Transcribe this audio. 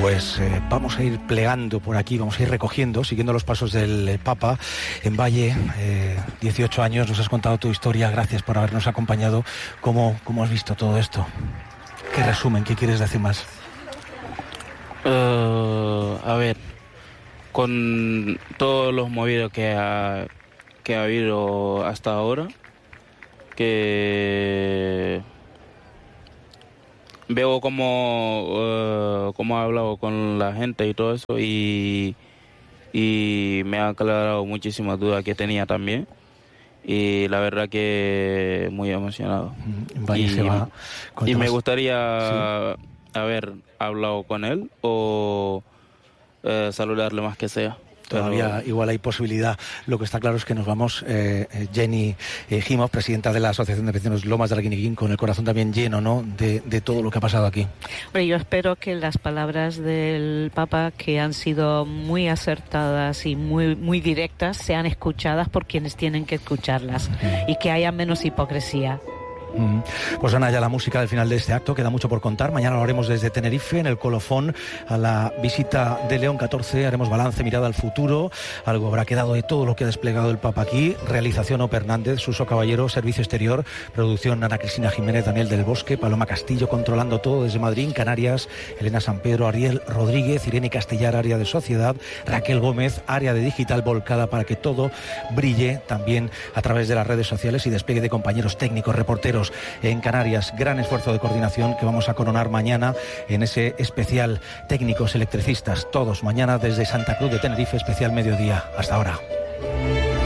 Pues vamos a ir plegando por aquí, vamos a ir recogiendo, siguiendo los pasos del Papa en Valle. 18 años, nos has contado tu historia, gracias por habernos acompañado. ¿Cómo has visto todo esto? ¿Qué resumen? ¿Qué quieres decir más? A ver, con todos los movidos que ha habido hasta ahora, que veo cómo ha hablado con la gente y todo eso, y me ha aclarado muchísimas dudas que tenía también, y la verdad que muy emocionado. Y me gustaría haber hablado con él o saludarle más que sea. Todavía igual hay posibilidad. Lo que está claro es que nos vamos, Jenny Gimov, presidenta de la Asociación de Vecinos Lomas de Arguineguín, con el corazón también lleno, ¿no?, de todo lo que ha pasado aquí. Bueno, yo espero que las palabras del Papa, que han sido muy acertadas y muy directas, sean escuchadas por quienes tienen que escucharlas y que haya menos hipocresía. Pues Ana, ya la música del final de este acto, queda mucho por contar. Mañana lo haremos desde Tenerife, en el colofón, a la visita de León XIV. Haremos balance, mirada al futuro. Algo habrá quedado de todo lo que ha desplegado el Papa aquí. Realización Ope Hernández, Suso Caballero, Servicio Exterior, producción Ana Cristina Jiménez, Daniel del Bosque, Paloma Castillo, controlando todo desde Madrid, Canarias, Elena San Pedro, Ariel Rodríguez, Irene Castellar, área de sociedad, Raquel Gómez, área de digital, volcada para que todo brille también a través de las redes sociales, y despliegue de compañeros técnicos, reporteros en Canarias. Gran esfuerzo de coordinación que vamos a coronar mañana en ese especial técnicos electricistas, todos mañana desde Santa Cruz de Tenerife, especial mediodía. Hasta ahora.